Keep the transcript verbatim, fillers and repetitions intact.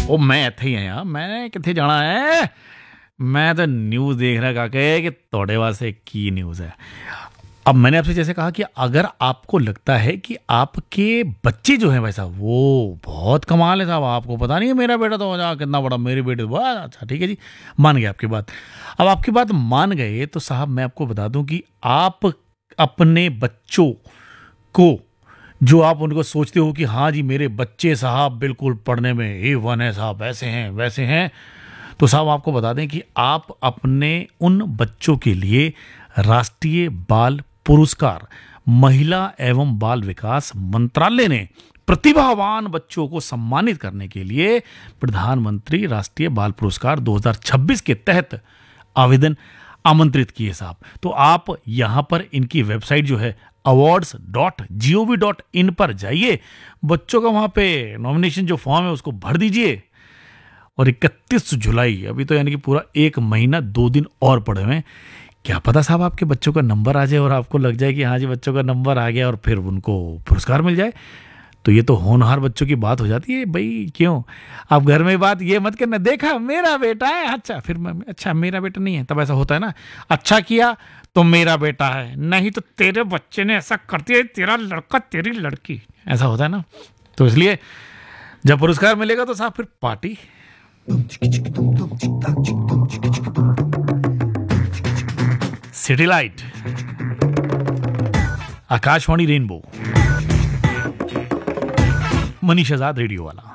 ਉਹ ਮੈਂ ਇੱਥੇ ਹੀ ਆ ਯਾਰ, ਮੈਂ ਕਿੱਥੇ ਜਾਣਾ ਹੈ। मैं तो न्यूज़ देख रहा काके कि तोड़े वास्ते की न्यूज़ है। अब मैंने आपसे जैसे कहा कि अगर आपको लगता है कि आपके बच्चे जो हैं वैसा वो बहुत कमाल है साहब, आपको पता नहीं है मेरा बेटा तो हो जा कितना बड़ा, मेरी बेटी तो बड़ा अच्छा, ठीक है जी, मान गए आपकी बात। अब आपकी बात मान गए तो साहब मैं आपको बता दूं कि आप अपने बच्चों को, जो आप उनको सोचते हो कि हाँ जी मेरे बच्चे साहब बिल्कुल पढ़ने में ए वन है साहब, ऐसे हैं वैसे हैं, तो साहब आपको बता दें कि आप अपने उन बच्चों के लिए राष्ट्रीय बाल पुरस्कार महिला एवं बाल विकास मंत्रालय ने प्रतिभावान बच्चों को सम्मानित करने के लिए प्रधानमंत्री राष्ट्रीय बाल पुरस्कार दो हज़ार छब्बीस के तहत आवेदन आमंत्रित किए साहब। तो आप यहाँ पर इनकी वेबसाइट जो है awards dot G O V dot in पर जाइए, बच्चों का वहाँ पे नॉमिनेशन जो फॉर्म है उसको भर दीजिए, और इकतीस जुलाई, अभी तो यानी कि पूरा एक महीना दो दिन और पड़े हुए हैं, क्या पता साहब आपके बच्चों का नंबर आ जाए और आपको लग जाए कि हाँ जी बच्चों का नंबर आ गया और फिर उनको पुरस्कार मिल जाए। तो ये तो होनहार बच्चों की बात हो जाती है भाई। क्यों आप घर में बात ये मत करना, देखा मेरा बेटा है, अच्छा फिर मैं अच्छा मेरा बेटा नहीं है, तब ऐसा होता है ना, अच्छा किया तो मेरा बेटा है, नहीं तो तेरे बच्चे ने ऐसा कर दिया, तेरा लड़का तेरी लड़की, ऐसा होता है ना। तो इसलिए जब पुरस्कार मिलेगा तो साहब फिर party. City light, Akashvani rainbow, Manish आजाद रेडियो वाला।